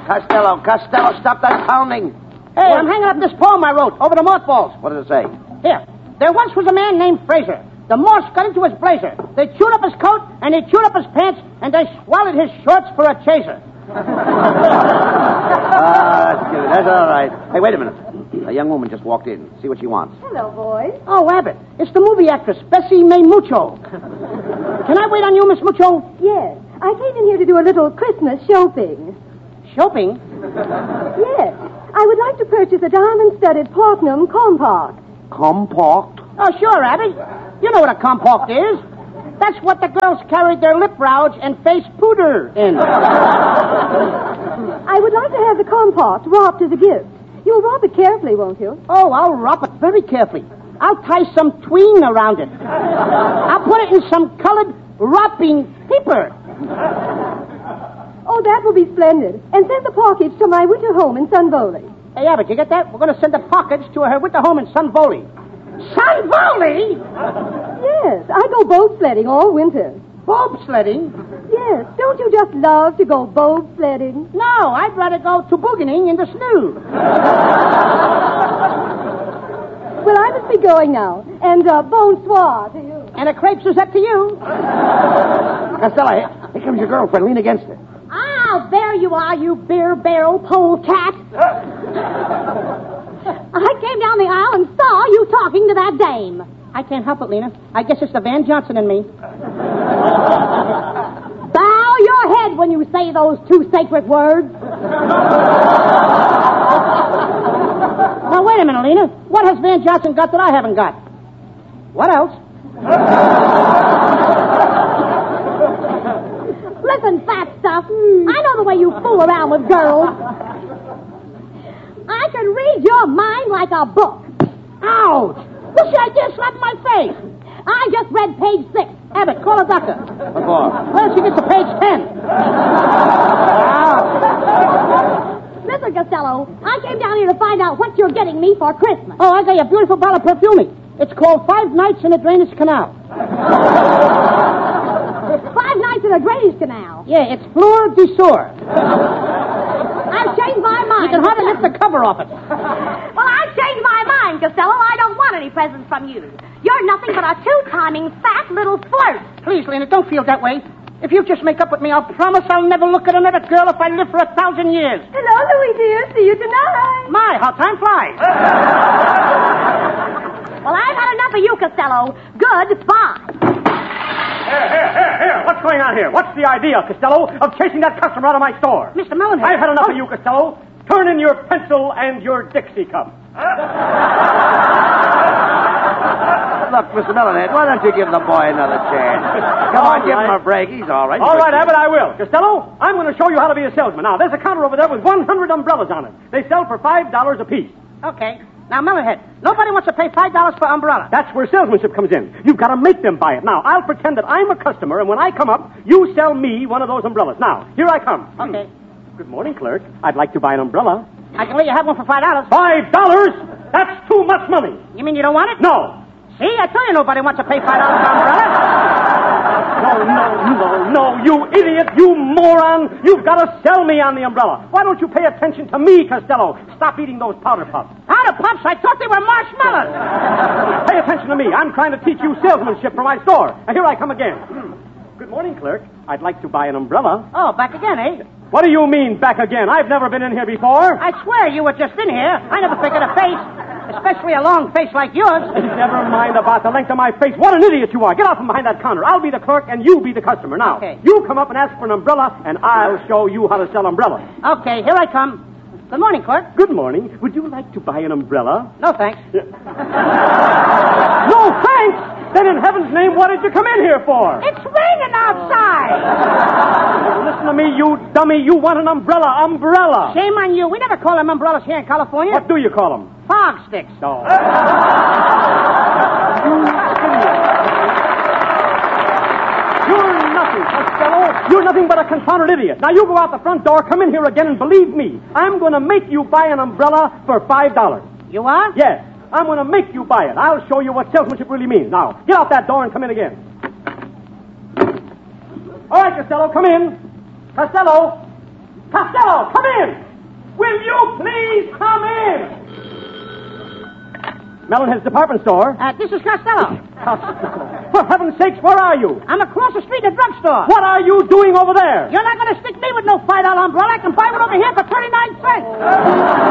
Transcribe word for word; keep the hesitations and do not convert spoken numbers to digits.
Costello, Costello, stop that pounding. Hey, I'm hanging up this poem I wrote over the mothballs. What does it say? Here. There once was a man named Fraser. The moths got into his blazer. They chewed up his coat, and they chewed up his pants, and they swallowed his shorts for a chaser. Ah, that's good. That's all right. Hey, wait a minute. A young woman just walked in. See what she wants. Hello, boys. Oh, Abbott. It's the movie actress, Bessie May Mucho. Can I wait on you, Miss Mucho? Yes. I came in here to do a little Christmas shopping. Shopping? Yes. I would like to purchase a diamond-studded platinum compact. Compact? Oh, sure, Abbott. You know what a compact is. That's what the girls carried their lip rouge and face powder in. I would like to have the compact wrapped as a gift. You'll wrap it carefully, won't you? Oh, I'll wrap it very carefully. I'll tie some twine around it. I'll put it in some colored wrapping paper. Oh, that will be splendid. And send the package to my winter home in Sun Valley. Hey, Abbott, you get that? We're going to send the package to her winter home in Sun Valley. Sun Valley? Yes, I go boat sledding all winter. Bob sledding? Yes, don't you just love to go boat sledding? No, I'd rather go tobogganing in the snow. Well, I must be going now. And uh, bonsoir to you. And a crepe Suzette to you. Costello, here, here comes your girlfriend. Lean against her. Ah, there you are, you beer barrel polecat. I came down the aisle and saw you talking to that dame. I can't help it, Lena. I guess it's the Van Johnson in me. Bow your head when you say those two sacred words. Now, wait a minute, Lena. What has Van Johnson got that I haven't got? What else? Listen, fat stuff. I know the way you fool around with girls. I can read your mind like a book. Ouch! What's the idea slapping my face? I just read page six. Abbott, call a doctor. What for? Well, she gets to page ten. Mister Costello, I came down here to find out what you're getting me for Christmas. Oh, I got you a beautiful bottle of perfume. It's called Five Nights in a Drainage Canal. Five nights in a drainage canal. Yeah, it's Fleur du Sour. I've changed my mind. You can hardly lift the cover off it. Well, I've changed my mind, Costello. I don't want any presents from you. You're nothing but a two-timing fat little flirt. Please, Lena, don't feel that way. If you just make up with me, I'll promise I'll never look at another girl if I live for a thousand years. Hello, Louie, dear. See you tonight. My, how time flies. Well, I've had enough of you, Costello. Goodbye. Here, here, here, here. What's going on here? What's the idea, Costello, of chasing that customer out of my store? Mister Mellenhead. I've had enough oh. of you, Costello. Turn in your pencil and your Dixie cup. Look, Mister Mellenhead, why don't you give the boy another chance? Come on, give him a break. He's all right. All right, Abbott, I will. Costello, I'm going to show you how to be a salesman. Now, there's a counter over there with one hundred umbrellas on it. They sell for five dollars apiece. Okay. Now, Mellenhead, nobody wants to pay five dollars for umbrella. That's where salesmanship comes in. You've got to make them buy it. Now, I'll pretend that I'm a customer, and when I come up, you sell me one of those umbrellas. Now, here I come. Okay. Good morning, clerk. I'd like to buy an umbrella. I can let you have one for five dollars. Five dollars? That's too much money. You mean you don't want it? No. See, I told you nobody wants to pay five dollars for umbrella. No, no, no, no, you idiot, you moron. You've got to sell me on the umbrella. Why don't you pay attention to me, Costello? Stop eating those powder puffs. Powder puffs? I thought they were marshmallows. Pay attention to me. I'm trying to teach you salesmanship for my store. And here I come again. Good morning, clerk. I'd like to buy an umbrella. Oh, back again, eh? What do you mean, back again? I've never been in here before. I swear you were just in here. I never figured a face, especially a long face like yours. Never mind about the length of my face. What an idiot you are. Get out from behind that counter. I'll be the clerk and you be the customer. Now, okay. You come up and ask for an umbrella, and I'll show you how to sell umbrellas. Okay, here I come. Good morning, clerk. Good morning. Would you like to buy an umbrella? No, thanks. No, thanks? Then in heaven's name, what did you come in here for? It's raining outside. Listen to me, you dummy. You want an umbrella. Umbrella. Shame on you. We never call them umbrellas here in California. What do you call them? Fog sticks. No. You're nothing, Costello. You're nothing but a confounded idiot. Now you go out the front door, come in here again, and believe me, I'm going to make you buy an umbrella for five dollars. You are? Yes. I'm going to make you buy it. I'll show you what salesmanship really means. Now, get out that door and come in again. All right, Costello, come in. Costello. Costello, come in! Will you please come in? Mellonhead's department store. Uh, this is Costello. Costello. For heaven's sakes, where are you? I'm across the street at the drugstore. What are you doing over there? You're not going to stick me with no five dollar umbrella. I can buy one over here for thirty-nine cents.